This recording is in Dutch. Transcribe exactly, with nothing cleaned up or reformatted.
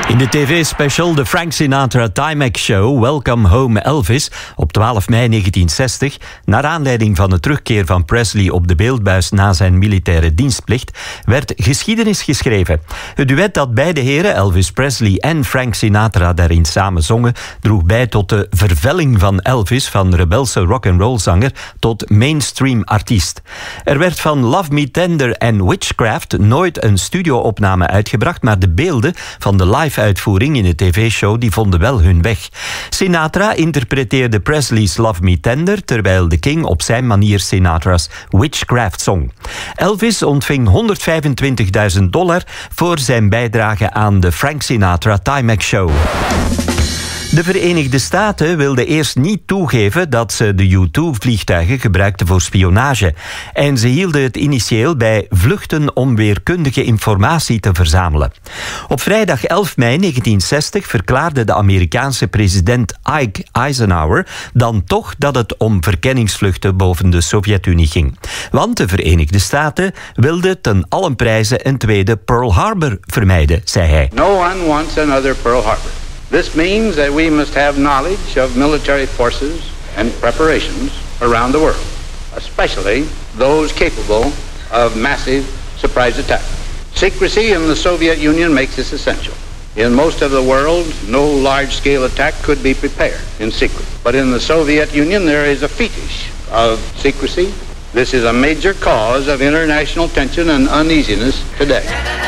In de tv-special The Frank Sinatra Timex Show Welcome Home Elvis op twaalf mei negentien zestig, naar aanleiding van de terugkeer van Presley op de beeldbuis na zijn militaire dienstplicht, werd geschiedenis geschreven. Het duet dat beide heren, Elvis Presley en Frank Sinatra, daarin samen zongen, droeg bij tot de vervelling van Elvis van rebelse rock'n'roll-zanger tot mainstream artiest. Er werd van Love Me Tender en Witchcraft nooit een studio-opname uitgebracht, maar de beelden van de live-uitvoering in de tv-show die vonden wel hun weg. Sinatra interpreteerde Presley's Love Me Tender, terwijl de King op zijn manier Sinatra's Witchcraft zong. Elvis ontving honderdvijfentwintigduizend dollar voor zijn bijdrage aan de Frank Sinatra Timex Show. De Verenigde Staten wilden eerst niet toegeven dat ze de U twee vliegtuigen gebruikten voor spionage. En ze hielden het initieel bij vluchten om weerkundige informatie te verzamelen. Op vrijdag elf mei negentien zestig verklaarde de Amerikaanse president Ike Eisenhower dan toch dat het om verkenningsvluchten boven de Sovjet-Unie ging. Want de Verenigde Staten wilden ten allen prijze een tweede Pearl Harbor vermijden, zei hij. No one wants another Pearl Harbor. This means that we must have knowledge of military forces and preparations around the world, especially those capable of massive surprise attack. Secrecy in the Soviet Union makes this essential. In most of the world, no large-scale attack could be prepared in secret. But in the Soviet Union, there is a fetish of secrecy. This is a major cause of international tension and uneasiness today.